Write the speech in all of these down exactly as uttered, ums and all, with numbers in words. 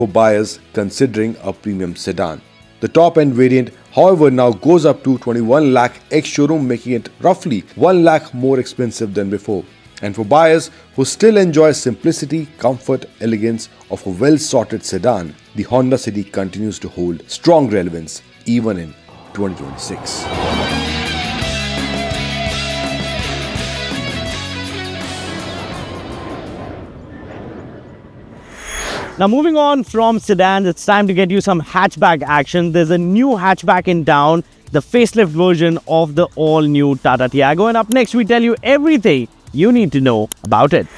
for buyers considering a premium sedan. The top-end variant, however, now goes up to twenty-one lakh ex-showroom, making it roughly one lakh more expensive than before. And for buyers who still enjoy simplicity, comfort, elegance of a well-sorted sedan, the Honda City continues to hold strong relevance even in twenty twenty-six. Now moving on from sedans, it's time to get you some hatchback action. There's a new hatchback in town, the facelift version of the all-new Tata Tiago. And up next, we tell you everything you need to know about it.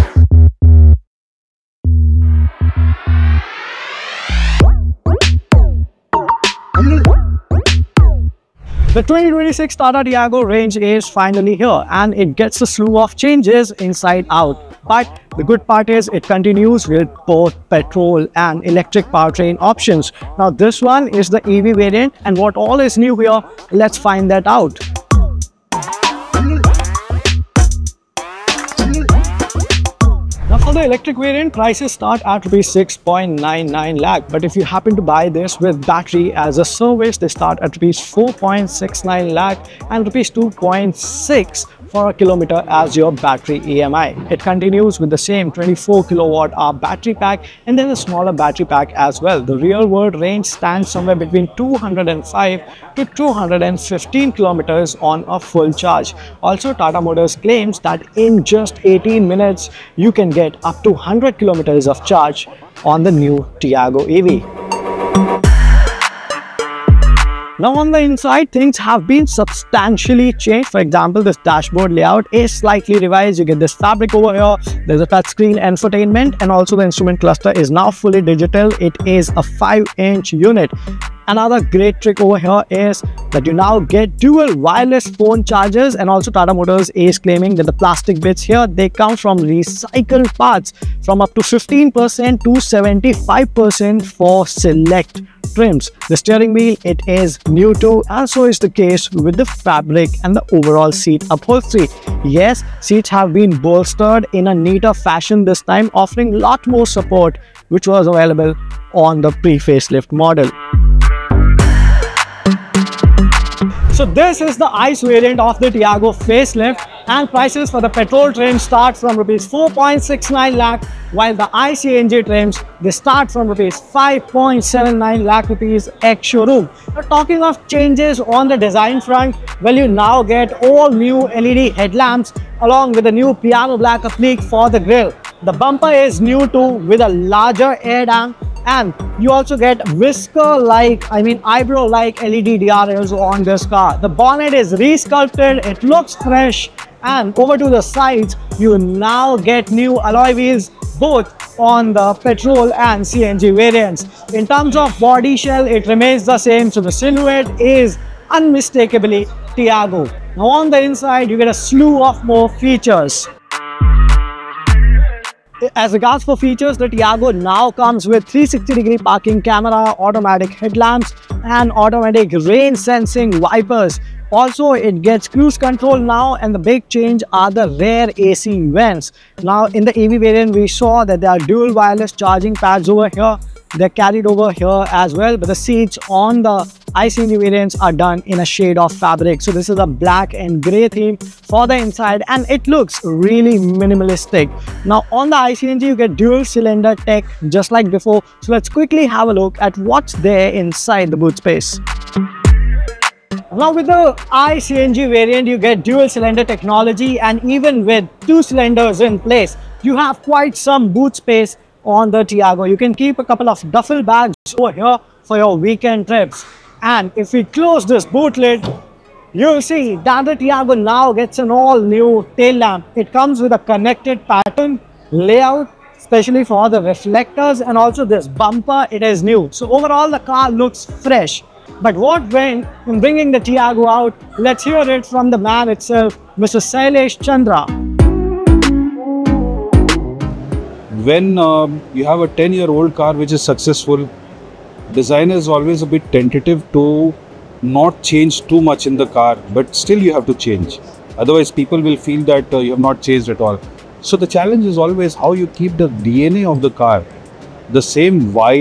The twenty twenty-six Tata Tiago range is finally here, and it gets a slew of changes inside out. But the good part is it continues with both petrol and electric powertrain options. Now this one is the E V variant, and what all is new here, let's find that out. Now for the electric variant, prices start at rupees six point nine nine lakh, but if you happen to buy this with battery as a service, they start at rupees four point six nine lakh and rupees two point six for a kilometer as your battery E M I. It continues with the same twenty-four kilowatt hour battery pack and then a smaller battery pack as well. The real world range stands somewhere between two hundred five to two hundred fifteen kilometers on a full charge. Also, Tata Motors claims that in just eighteen minutes you can get up to one hundred kilometers of charge on the new Tiago E V. Now on the inside, things have been substantially changed. For example, this dashboard layout is slightly revised. You get this fabric over here, there's a touchscreen infotainment, and also the instrument cluster is now fully digital. It is a five inch unit. Another great trick over here is that you now get dual wireless phone chargers, and also Tata Motors is claiming that the plastic bits here, they come from recycled parts from up to fifteen percent to seventy-five percent for select trims. The steering wheel, it is new too, and so is the case with the fabric and the overall seat upholstery. Yes, seats have been bolstered in a neater fashion this time, offering a lot more support which was available on the pre-facelift model. So this is the ICE variant of the Tiago facelift, and prices for the petrol trim start from rupees four point six nine lakh, while the I C N G trims, they start from rupees five point seven nine lakh rupees ex-showroom. Now talking of changes on the design front, well, you now get all new L E D headlamps along with a new piano black applique for the grille. The bumper is new too with a larger air dam, and you also get whisker-like, I mean eyebrow-like L E D D R Ls on this car. The bonnet is re-sculpted, it looks fresh, and over to the sides, you now get new alloy wheels both on the petrol and C N G variants. In terms of body shell, it remains the same, so the silhouette is unmistakably Tiago. Now on the inside, you get a slew of more features. As regards for features, the Tiago now comes with three sixty degree parking camera, automatic headlamps, and automatic rain sensing wipers. Also, it gets cruise control now, and the big change are the rear A C vents. Now in the E V variant, we saw that there are dual wireless charging pads over here. They're carried over here as well, but the seats on the I C N G variants are done in a shade of fabric. So this is a black and grey theme for the inside, and it looks really minimalistic. Now on the I C N G, you get dual cylinder tech just like before. So let's quickly have a look at what's there inside the boot space. Now with the I C N G variant, you get dual cylinder technology, and even with two cylinders in place, you have quite some boot space on the Tiago. You can keep a couple of duffel bags over here for your weekend trips. And if we close this boot lid, you'll see that the Tiago now gets an all new tail lamp. It comes with a connected pattern layout, especially for the reflectors, and also this bumper, it is new. So overall, the car looks fresh. But what went in bringing the Tiago out? Let's hear it from the man itself, Mister Sailesh Chandra. When um, you have a ten year old car which is successful, designer is always a bit tentative to not change too much in the car, but still you have to change. Otherwise people will feel that uh, you have not changed at all. So the challenge is always how you keep the D N A of the car the same vibe